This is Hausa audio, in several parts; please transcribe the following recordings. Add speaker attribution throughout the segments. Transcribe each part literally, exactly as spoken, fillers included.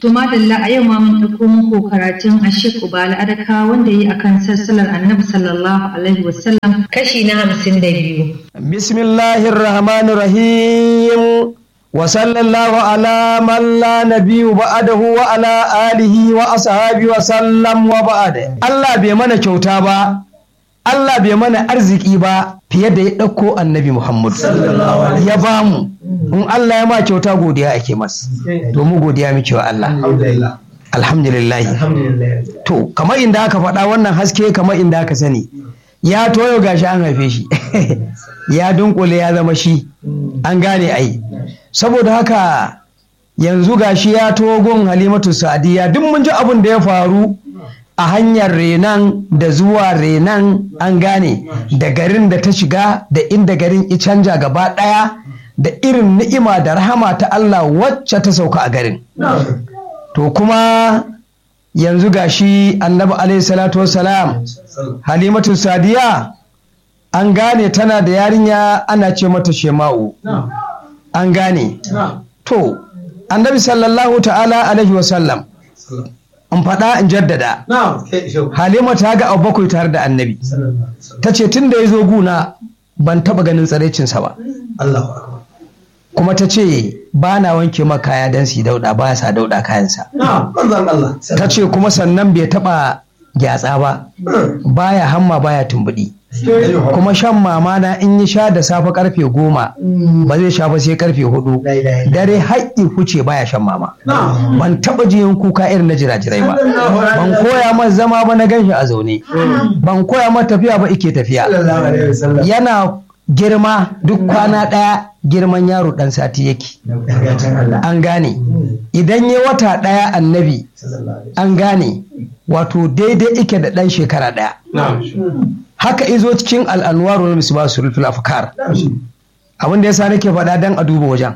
Speaker 1: To madalla a yau ma mun ɗauko muku karatun Ashik Ubala Adaka wanda yi akan sassalar Annabi sallallahu alaihi wasallam kashi na hamsin da biyu.
Speaker 2: Bismillahir Rahmanir Rahim. Wa sallallahu ala man la nabiyyu ba'dahu wa ala alihi wa ashabi wa sallam wa ba'da. Allah bai mana kyauta ba. Allah bai mana arziki ba fiye da ya ɗauko Annabi Muhammad ya bamu. In Allah ya ma kyauta godiya ake masa. To mu godiya muke wa Allah. Alhamdulillah. To kamar inda aka faɗa wannan haske kamar inda aka sani. Ya toyo gashi an haife shi. Ya dunkule ya zama shi. An gane ai. Saboda haka yanzu gashi ya togon Halimatu Sa'diya duk mun ji abin da ya faru a hanyar renan da zuwa renan an gane da garin da ta shiga da inda garin ya canja gaba ɗaya da irin ni'ima da rahama ta Allah wacce ta sauka a garin. To kuma yanzu gashi Annabi alaihi salatu wassalam Halimatu Sa'diya an gane tana da yarinya ana ce mata Shema'u. An gane. To Annabi sallallahu ta'ala alaihi wasallam in faɗa in jaddada. Halima ta ga abu bakwai tare da Annabi. Ta ce tun da ya zo guna ban taɓa ganin tsaraicinsa ba. Kuma ta ce ba na wanke ma kaya don su yi dauɗa ba sa dauɗa kayansa. Ta ce kuma sannan bai taɓa gyatsa ba. Baya hamma baya tumbuɗi. Kuma shan mama na in yi sha da safe karfe goma ba zai sha ba sai karfe hudu dare haƙƙi huce baya shan mama. Ban taɓa jin kuka irin na jirajirai ba. Ban koya masa zama ba na ganshi a zaune. Ban koya masa tafiya ba ike tafiya. Yana girma duk kwana ɗaya girman yaro ɗan sati yake. An gane. Idan ya wata ɗaya Annabi an gane wato daidai ike da ɗan shekara ɗaya. Haka izo cikin al'anwaru na misbah suratul afkar. Abin da yasa nake faɗa dan a duba wajen.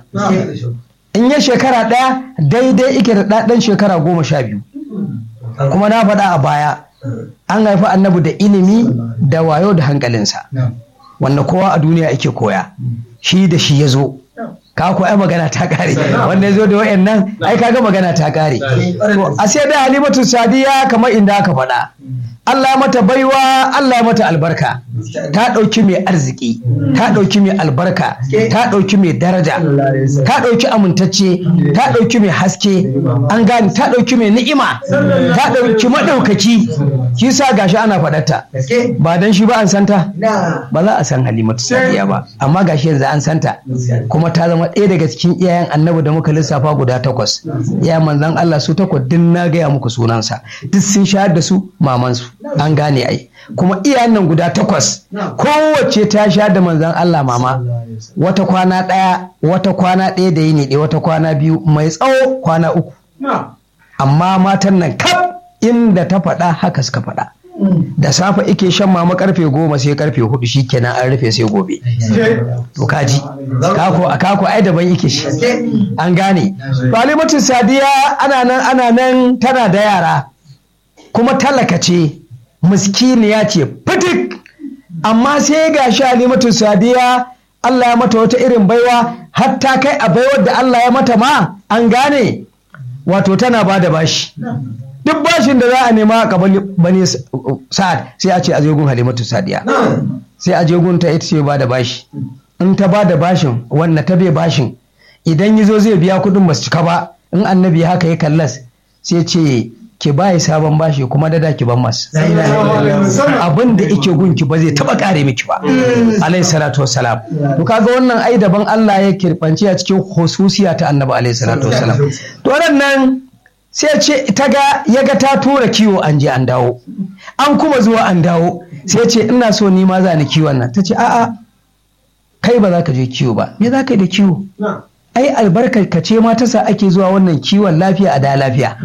Speaker 2: In ya shekara ɗaya daidai ike da ɗan shekara goma sha biyu. Kuma na faɗa a baya an haifi Annabi da ilimi da wayo da hankalinsa. Wanda kowa a duniya yake koya. Shi da shi ya zo. Ka ko ai magana ta kare. Wanda ya zo da wayannan ai kaga magana ta kare. A sai da Halimatu Sa'diya kamar inda aka faɗa. Allah mata baiwa, Allah mata albarka. Ta ɗauki mai arziki, ta ɗauki mai albarka, ta ɗauki mai daraja, ta ɗauki amintacce, ta ɗauki mai haske, an gane ta ɗauki mai ni'ima, ta ɗauki maɗaukaki. Shi sa gashi ana faɗarta. Ba dan shi ba an santa, ba za a san Halimatu Sa'diya ba. Amma gashi yanzu an santa. Kuma ta zama ɗaya daga cikin iyayen Annabi da muka lissafa guda takwas. Iyayen manzon Allah su takwas din na gaya muku sunansa. Duk sun shahar da su mamansu. An gane ai kuma iyayen nan guda takwas kowace ta sha da manzon Allah mama wata kwana ɗaya wata kwana ɗaya da yini ɗaya wata kwana biyu mai tsawo kwana uku amma matan nan kaf inda ta faɗa haka suka faɗa da safe ike shan mama karfe goma sai karfe hudu shikenan an rufe sai gobe to kaji kako a kako ai daban ike shi an gane Halimatu Sa'diya ana nan ana nan tana da yara kuma talaka ce miskiniya ce fitik amma sai ga shi Halimatu Sa'diya Allah ya mata wata irin baiwa hatta kai a baiwar da Allah ya mata ma an gane wato tana ba da bashi duk bashin da za a nema a kabali bani sa'ad sai a ce a jegun Halimatu Sa'diya sai a jegun ta ita ce ba da bashi in ta ba da bashin wannan ta bai bashin idan yazo zai biya kudin basu cika ba in Annabi haka ya kallas sai ce ki bayi sabon bashi kuma dada ki ban mas abin da yake gunki ba zai taba kare miki ba alayhi salatu wassalam to kaga wannan ai daban Allah ya kirbanci a cikin hususiya ta Annabi alayhi salatu wassalam to nan sai ce ta ga yaga ta tura kiwo an je an dawo an kuma zuwa an dawo sai ce ina so ni ma za ni kiwon nan tace a'a kai ba za ka je kiwo ba me za ka yi da kiwo ai albarkar ka ce ma ta sa ake zuwa wannan kiwon lafiya a da lafiya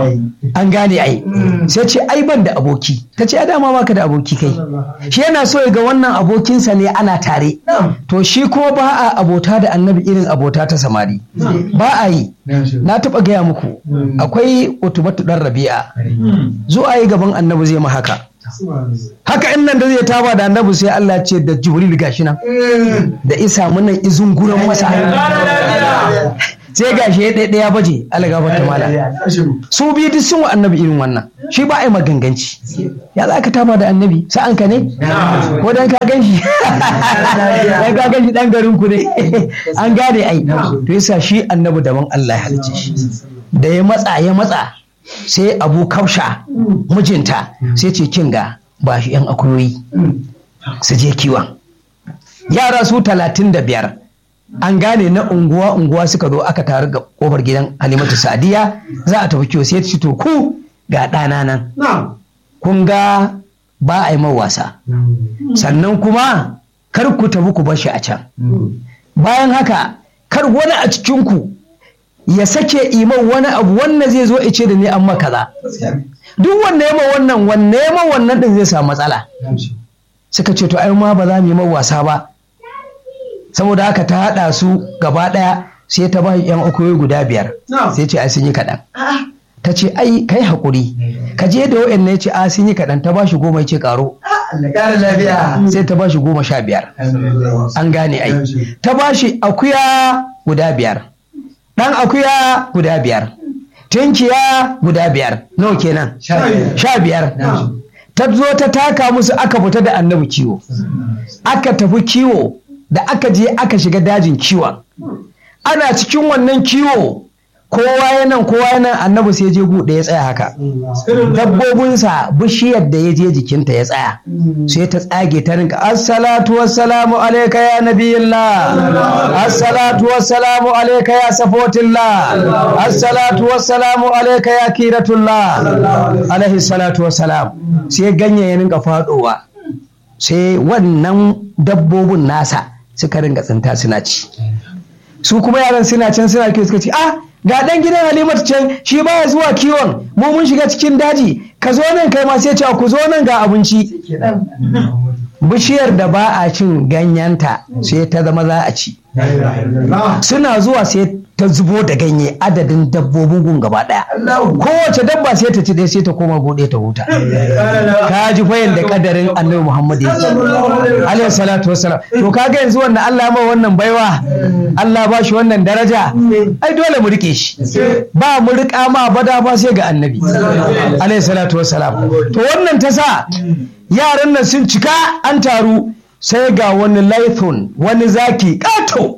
Speaker 2: an gane ai sai ce ai ban da aboki ta ce a dama baka da aboki kai shi yana so ya ga wannan abokinsa ne ana tare to shi kuma ba a abota da Annabi irin abota ta samari ba a yi na taɓa gaya muku akwai Utubatu dan Rabi'a zuwa yi gaban Annabi zai ma haka haka in nan da zai taba da Annabi sai Allah ce da Jibril gashi nan da isa munan izun guran masa sai gashi ya ɗaya ya baje algafar ta mala su biyu duk sun wa annabi irin wannan shi ba a yi maganganci ya za ka tama da annabi sa'an ka ne ko dan ka gan shi dan ka gan shi dan garin ku ne an gane ai to yasa shi annabi daban Allah ya halice shi da ya matsa ya matsa sai Abu Kausha mijinta sai ce kinga ba shi yan akuyoyi su je kiwon yara su talatin da biyar an gane na unguwa unguwa suka zo aka taru ga kofar gidan Halimatu Sadiya za a tafi kiwo sai ta ce to ku ga ɗana nan kun ga ba a yi man wasa sannan kuma kar ku tafi ku bar shi a can bayan haka kar wani a cikinku ya sake iman wani abu wannan zai zo ice da ni an makaza duk wanne yama wannan wanne yama wannan din zai samu matsala suka ce to ai ma ba za mu yi man wasa ba saboda haka ta haɗa su gaba ɗaya sai ta ba yan uku guda biyar sai ce ai sun yi kaɗan ta ce ai kai haƙuri ka je da wa'in ne ce a sun yi kaɗan ta ba shi goma ce ƙaro sai ta ba shi goma sha biyar an gane ai ta ba shi akuya guda biyar ɗan akuya guda biyar tunkiya guda biyar nawa kenan sha biyar ta zo ta taka musu aka fita da annabi kiwo aka tafi kiwo da aka je aka shiga dajin kiwon ana cikin wannan kiwo kowa yanan kowa yanan annabi sai je guɗe ya tsaya haka dabbobinsa bishiyar da ya je jikinta ya tsaya sai ta tsage ta rinka assalatu wassalamu alaika ya nabiyillah assalatu wassalamu alaika ya safotillah assalatu wassalamu alaika ya kiratullah alaihi salatu wassalam sai ganye ya rinka faɗowa sai wannan dabbobin nasa suka ringa tsinta suna ci su kuma yaran suna can suna kiwo suka ce ah ga dan gidan Halimatu can shi baya zuwa kiwon mu mun shiga cikin daji ka zo nan kai ma sai ce ku zo nan ga abinci bishiyar da ba a cin ganyenta sai ta zama za a ci suna zuwa sai ta zubo da ganye adadin dabbobin gun gaba daya kowace dabba sai ta ci dai sai ta koma bude ta huta ka ji fayin da kadarin annabi Muhammad alaihi salatu wassalam to kaga yanzu wannan Allah ya mai wannan baiwa Allah ba shi wannan daraja ai dole mu rike shi ba mu rika ma bada ba sai ga annabi alaihi salatu wassalam to wannan ta sa yaran nan sun cika an taru sai ga wani laithun wani zaki kato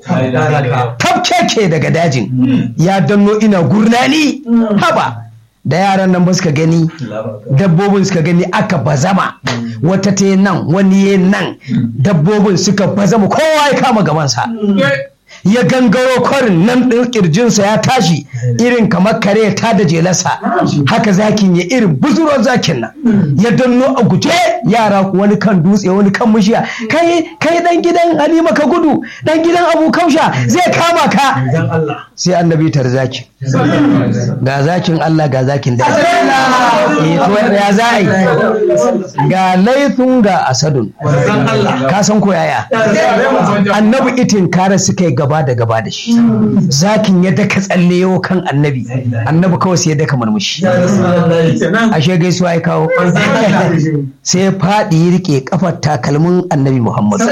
Speaker 2: tafkeke daga dajin ya danno ina gurnani haba da yaran nan ba suka gani dabbobin suka gani aka bazama wata ta nan wani ya nan dabbobin suka bazama kowa ya kama gabansa ya gangaro kwarin nan ɗin ƙirjinsa ya tashi irin kamar kare ta da jelarsa haka zakin ya irin buzuro zakin nan ya danno a guje yara wani kan dutse wani kan mushiya kai kai dan gidan Halima ka gudu dan gidan Abu Kausha zai kama ka sai annabi tar zaki ga zakin Allah ga zakin da ya za a yi ga laifin ga asadun ka san ko yaya annabi itin kare suka yi gaba da gaba da shi zakin ya daka tsalle yau kan annabi annabi kawai sai ya daka marmushi ashe gaisuwa ya kawo sai faɗi ya rike kafar takalmin annabi Muhammad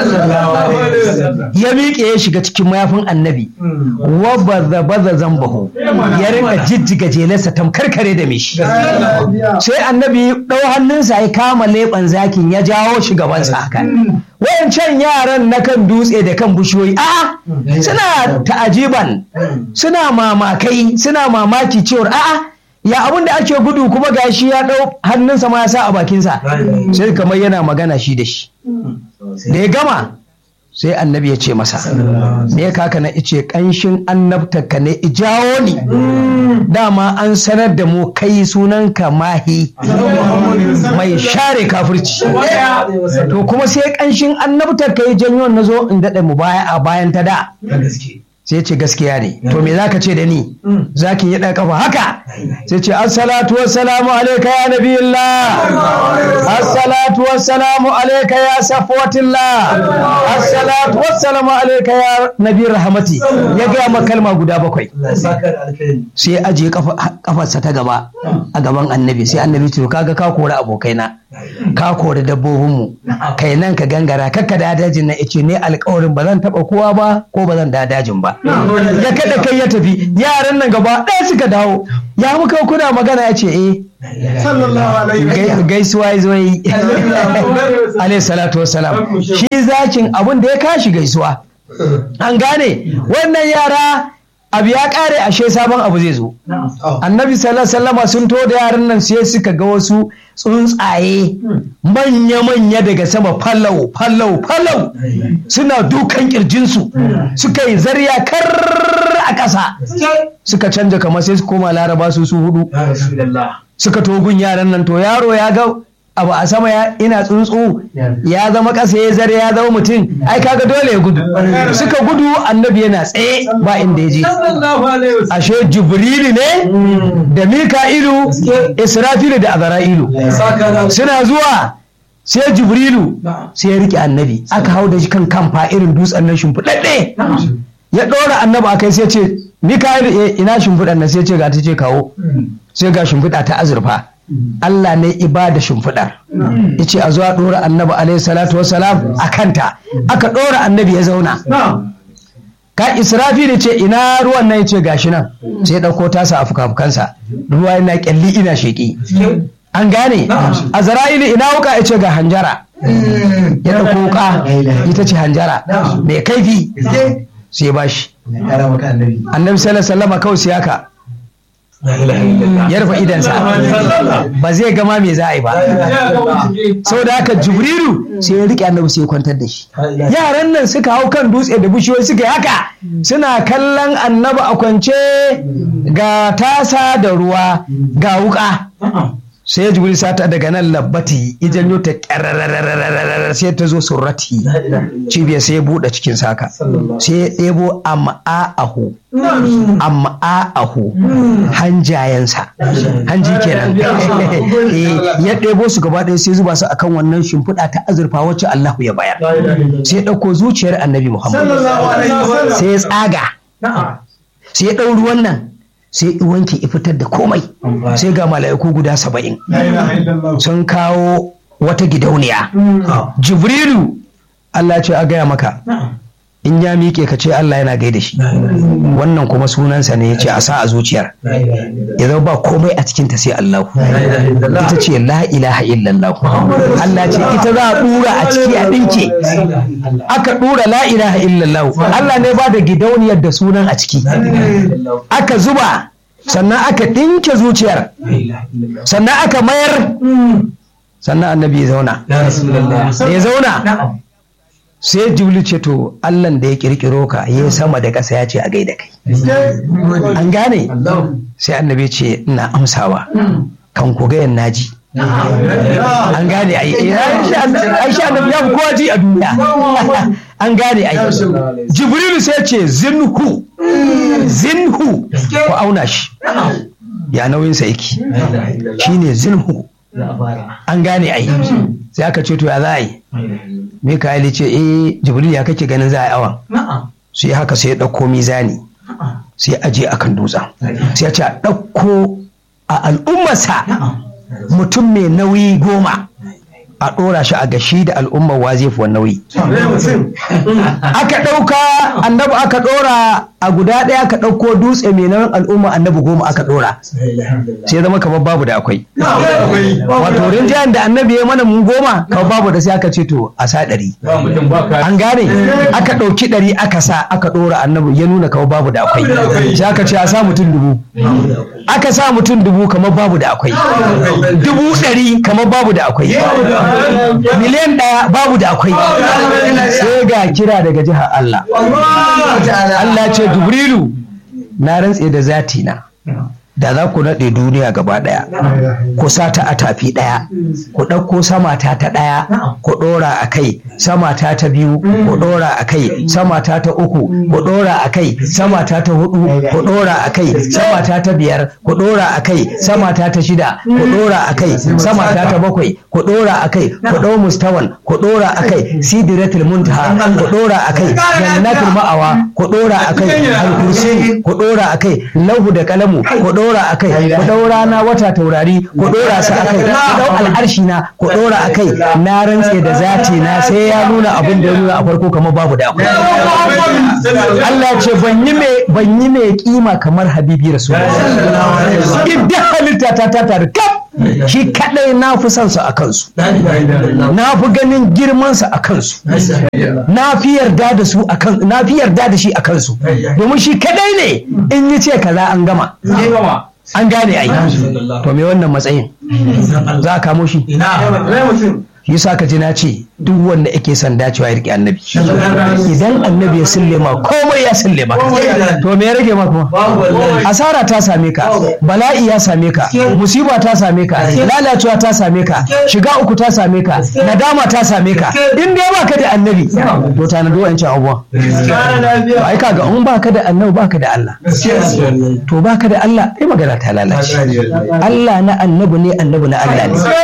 Speaker 2: ya miƙe ya shiga cikin mayafin annabi wa baza baza zambahu ya rinka jijjiga jelarsa tamkar kare da mishi sai annabi ɗau hannunsa ya kama leɓen zakin ya jawo shi gabansa haka wayancan yaran na kan dutse da kan bishiyoyi a suna ta'ajiban suna mamakai suna mamaki cewar a'a ya abin da ake gudu kuma gashi ya ɗau hannunsa ma ya sa a bakinsa sai kamar yana magana shi da shi da ya gama sai annabi ya ce masa me ya kaka na ice kanshin annabtaka ne ijawo ni dama an sanar da mu kai sunanka mahi mai share kafirci to kuma sai kanshin annabtaka ya janyo na zo in daɗe mu baya a bayan ta da sai ce gaskiya ne to me zaka ce da ni zakin ya ɗaga kafa haka sai ce assalatu wassalamu alayka ya nabiyillah, assalatu wassalamu alayka ya safwatillah, assalatu wassalamu alayka ya nabi rahmati. Ya ga ma kalma guda bakwai sai ya ajiye kafarsa ta gaba a gaban annabi. Sai annabi ce kaga ka kore abokaina, ka kore dabbobinmu, kai nan ka gangara kakka da dajin nan. Yace ne alƙawarin ba zan taba kowa ba ko ba zan da dajin ba. Ya kada kai ya tafi, yaran nan gaba ɗaya suka dawo. Ya muka kuna magana? Ya ce eh gaisuwa ya zo yi alayhi salatu wassalam. Shi zakin abin da ya kashi gaisuwa. An gane wannan yara abu ya kare, ashe sabon abu zai zo. Annabi sallallahu alaihi wasallam sun to da yaran nan sai suka ga wasu tsuntsaye manya-manya daga sama, fallau fallau fallau suna dukan kirjinsu, suka yi zariya kar a ƙasa, suka canja kamar sai su koma laraba su su hudu. Suka togun yaran nan, to yaro ya ga abu a sama ya ina tsuntsu ya zama ƙasa ya zare ya zama mutum, ai kaga dole ya gudu. Suka gudu, annabi yana tsaye ba inda ya je. Ashe Jibrilu ne da Mika'ilu, Israfilu da Azra'ilu suna zuwa. Sai Jibrilu sai ya rike annabi, aka hau da shi kan kamfa irin dutsen nan shimfiɗaɗɗe, ya ɗora annabi akai. Sai ce Mika'ilu ina shimfiɗan nan? Sai ce ga ta, ce kawo. Sai ga shimfiɗa ta azurfa, Allah ne ibada shimfiɗar. Yace a zuwa ɗora annabi alaihi salatu wassalam a kanta. Aka ɗora annabi ya zauna. Ka Israfil ce ina ruwan nan? Yace gashi nan. Sai ya ɗauko tasa a fukafukansa, ruwa yana kyalli ina sheƙi. An gane? Azra'ilu ina wuka? Yace ga hanjara. Ya ɗauko wuka, ita ce hanjara mai kaifi, sai ya bashi. Annabi sallallahu alaihi wasallam kawai sai haka ya rufe idansa, ba zai gama me za a yi ba. Sau da haka Jibrilu sai ya riƙe annabi sai ya kwantar da shi. Yaran nan suka hau kan dutse da bishiyoyi suka yi haka, suna kallon annabi a kwance, ga tasa da ruwa ga wuka. Sai ya Jibril sata daga nan labbati idan yau ta ƙararararararara sai ta zo surrati cibiyar, sai ya buɗe cikin saka, sai ya ɗebo am'a'ahu am'a'ahu hanjayensa, hanji kenan. Ya ɗebo su gaba ɗaya sai zuba su akan wannan shimfiɗa ta azurfa wacce Allahu ya bayar. Sai ya ɗauko zuciyar annabi Muhammad sai ya tsaga, sai ya ɗau ruwan nan sai wanke fitar da komai. Sai ga mala'iku guda saba'in sun kawo wata gidauniya. Jibrilu Allah ce a gaya maka in ya miƙe ka ce Allah yana gaida shi, wannan kuma sunansa ne, ya ce a sa a zuciyar ya zama ba komai a cikinta sai Allah. Ita ce la ilaha illallah. Allah ce ita za a ɗura a ciki a ɗinke. Aka ɗura la ilaha illallah. Allah ne ba da gidauniyar da sunan a ciki. Aka zuba, sannan aka ɗinke zuciyar, sannan aka mayar, sannan annabi ya zauna. Ya zauna sai Jibril ce to Allah da ya kirkiro ka ya sama da ƙasa ya ce a gaida kai. An gane? Sai annabi ce ina amsawa, kan ku gayan naji. An gane ai Aisha annabi ya fi kowa ji a duniya. An gane ai Jibril sai ce zinhu zinhu ku auna shi ya nauyinsa yake, shine zinhu. An gane ai sai aka ce to ya za a yi? Mikael ce eh Jibril ya kake ganin za a yi awan? Sai haka sai ya ɗauko mizani sai aje akan dutsen, sai ya ce a ɗauko a al'ummarsa mutum mai nauyi goma a ɗora shi a gashi da al'ummar wazifuwar nauyi. Aka ɗauka annabi aka ɗora a guda ɗaya, aka ɗauko dutse mai nauyin al'umma annabi goma aka ɗora, sai zama kamar babu da akwai. Wato rinjayen da annabi ya mana mun goma kamar babu da, sai aka ce to a sa ɗari. An gane? Aka ɗauki ɗari aka sa aka ɗora annabi ya nuna kamar babu da akwai, sai aka ce a sa mutum dubu. Aka sa mutum dubu kamar babu da akwai, dubu ɗari kamar babu da akwai, miliyan ɗaya babu da akwai. Sai ga kira daga jihar Allah. Allah ce Jibrilu na rantse da zati na da za ku naɗe duniya gaba ɗaya ku sa ta a tafi ɗaya ku ɗauko sama ta ta ɗaya ku ɗora a kai sama ta ta biyu ku ɗora a kai sama ta ta uku ku ɗora a kai sama ta ta hudu ku ɗora a kai sama ta ta biyar ku ɗora a kai sama ta ta shida ku ɗora a kai sama ta ta bakwai ku ɗora a kai ku ɗau mustawan ku ɗora a kai sidratul muntaha ku ɗora a kai jannatul ma'awa ku ɗora a kai al-kursi ku ɗora a kai lauhu da kalamu ku ɗora a kai ku ɗau rana wata taurari ku ɗora su a kai ku ɗau al'arshi na ku ɗora a kai na rantse da zati na sai ya nuna abin da ya nuna a farko kamar babu da akwai Allah ce ban yi mai ban yi mai kima kamar habibi rasulullahi idan halitta ta ta tare kaf shi kadai na fi son su a kansu na fi ganin girmansa a kansu na fi yarda da su a kan na fi yarda da shi a kansu domin shi kadai ne in yi ce kaza an gama an gane ai to me wannan matsayin za a kamo shi shi sa ka ji na ce duk wanda yake son dacewa ya riƙe annabi idan annabi ya sille ma komai ya sille ma to me ya rage ma kuma asara ta same ka bala'i ya same ka musiba ta same ka lalacewa ta same ka shiga uku ta same ka nadama ta same ka in dai baka da annabi to ta na doyan cin abuwa ai kaga in baka da annabi baka da Allah to baka da Allah ai magana ta lalace Allah na annabi ne annabi na Allah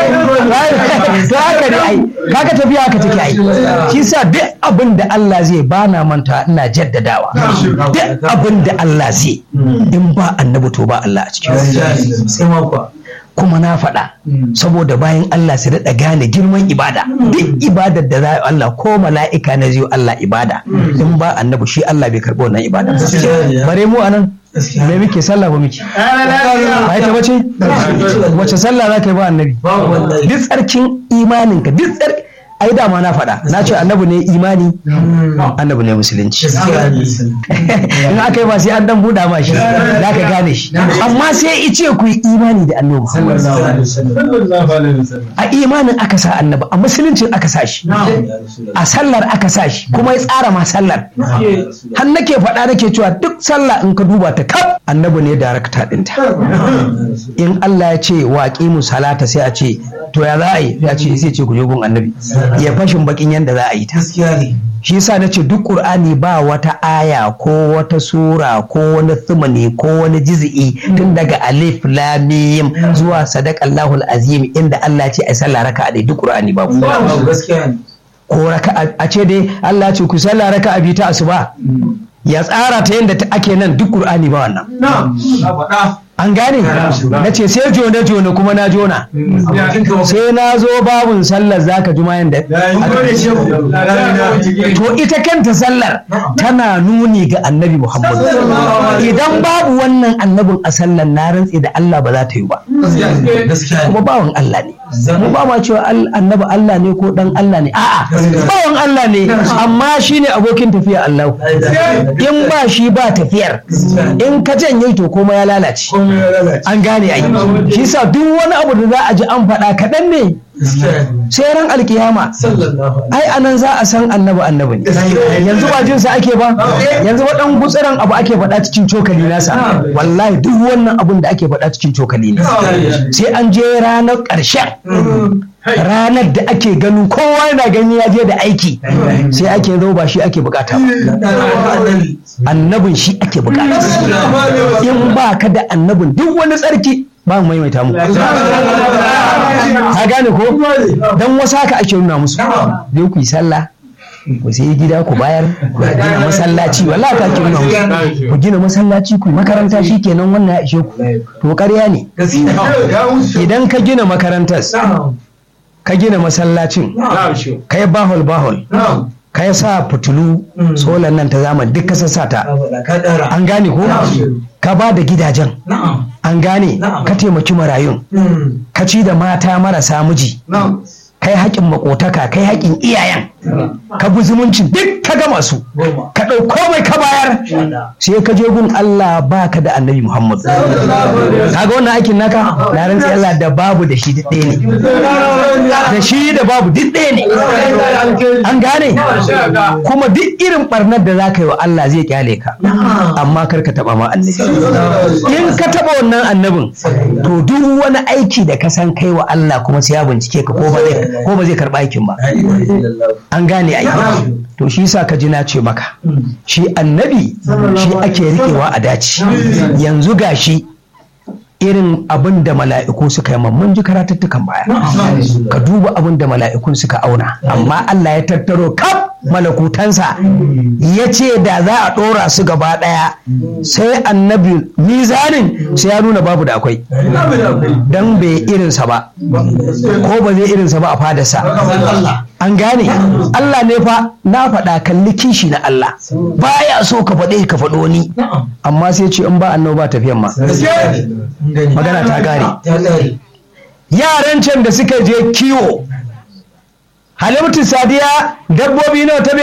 Speaker 2: ne to haka ne ai kaga tafiya haka take ai shi sa duk abin da Allah zai bana manta ina jaddadawa duk abin da Allah zai in ba annabi to ba Allah a cikin kuma na faɗa saboda bayan Allah su daɗa gane girman ibada duk ibadar da za a Allah ko mala'ika na zai Allah ibada in ba annabi shi Allah bai karɓi wannan ibada bare mu anan me muke sallah ba muke ba ita bace wace sallah za ka yi ba annabi duk tsarkin imaninka duk tsarkin ai dama na faɗa na ce annabi ne imani annabi ne musulunci in aka yi ba sai an dan buɗa ma shi za ka gane shi amma sai ice ku yi imani da annabi a imanin aka sa annabi a musuluncin aka sa shi a sallar aka sa shi kuma ya tsara ma sallar har nake faɗa nake cewa duk sallah in ka duba ta kaf annabi ne darakta ɗinta in Allah ya ce waƙi mu salata sai a ce to ya za a yi ya ce sai ce ku je gun annabi ya fashin bakin yadda za a yi ta shi yasa na ce duk qur'ani ba wata aya ko wata sura ko wani thumani ko wani juz'i tun daga alif lam mim zuwa sadaqallahul azim inda Allah ce ai sallah raka'a dai duk qur'ani ba ko raka'a a ce dai Allah ce ku sallah raka'a bi ta asuba ya tsara ta yadda ake nan duk qur'ani ba wannan an gane na ce sai jone jone kuma na jona sai na zo babun sallar zaka ji mayan da to ita kanta sallar tana nuni ga annabi Muhammad idan babu wannan annabin a sallar na rantse da Allah ba za ta yi ba kuma bawan Allah ne mu ba ma cewa annabi Allah ne ko dan Allah ne a'a bawan Allah ne amma shine abokin tafiya Allah in ba shi ba tafiyar in ka janye to komai ya lalace an gane ai shi sa duk wani abu da za a ji an faɗa kaɗan ne sai ran alkiyama ai anan za a san annabi annabi ne yanzu ba jinsa ake ba yanzu waɗan gutsuran abu ake faɗa cikin cokali nasa wallahi duk wannan abun da ake faɗa cikin cokali ne sai an je ranar ƙarshen ranar da ake gano kowa yana gani ya je da aiki sai ake zo ba shi ake bukata ba annabin shi ake bukata in ba ka da annabin duk wani tsarki ba mu maimaita mu ka gane ko dan wasu haka ake nuna musu dai ku yi sallah ku sai gida ku bayar ku gina masallaci wallahi ka ke nuna musu ku gina masallaci ku makaranta shikenan wannan ya ishe ku to ƙarya ne idan ka gina makarantar ka gina masallacin ka yi bahol bahol ka yi sa fitulu solar nan ta zamani duk ka sassa ta an gane ko ka ba da gidajen an gane ka taimaki marayun ka ci da mata marasa miji kai haƙin makotaka kai haƙin iyayen ka bi zumuncin duk ka gama su ka ɗauko mai ka bayar sai ka je gun Allah baka da annabi Muhammad kaga wannan aikin naka na rantsi Allah da babu da shi duk ɗaya ne da shi da babu duk ɗaya ne an gane kuma duk irin barnar da za ka yi wa Allah zai kyale ka amma kar ka taba ma annabi in ka taba wannan annabin to duk wani aiki da ka san kai wa Allah kuma sai ya bincike ka ko ba zai ko ba zai karba aikin ba an gane aiki to shi yasa ka ji na ce maka shi annabi shi ake riƙewa a daci yanzu gashi irin abin da mala'iku suka yi mun ji karatuttukan baya ka duba abin da mala'ikun suka auna amma Allah ya tattaro kaf malakutansa ya ce da za a ɗora su gaba ɗaya sai annabi mizanin sai ya nuna babu da akwai don bai irinsa ba ko ba zai irinsa ba a fadarsa an gane Allah ne fa na faɗa kalli kishi na Allah baya so ka faɗe ka faɗo ni amma sai ce in ba annabi ba tafiyan ma magana ta gare yaran can da suka je kiwo Halimatu Sadiya dabbobi nawa ta